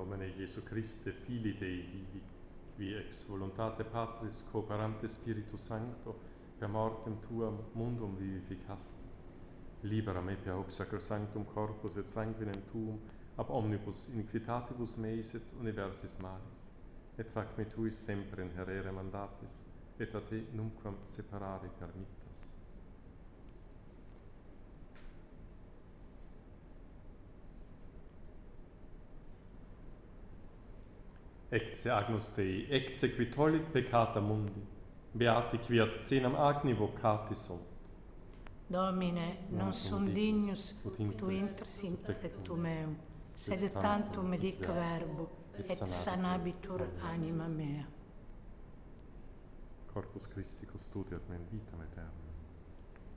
nomine Iesu Christe, Filii Dei vivi, qui ex voluntate Patris cooperante Spiritu Sancto, per mortem tuam mundum vivificaste. Libera me per hoc sacrosanctum corpus et sanguinem tuum, ab omnibus iniquitatibus meis et universis malis, et fac me tuis sempre inherere mandatis, et a te nunquam separare permittas. Ecce Agnus Dei, ecce qui tollit peccata mundi, beati qui ad cenam agni vocati sunt. Domine, non sum dignus ut intras in tectum meum, sed tantum dic verbo, et sanabitur anima mea. Corpus Christi custodiat me in vitam aeterna.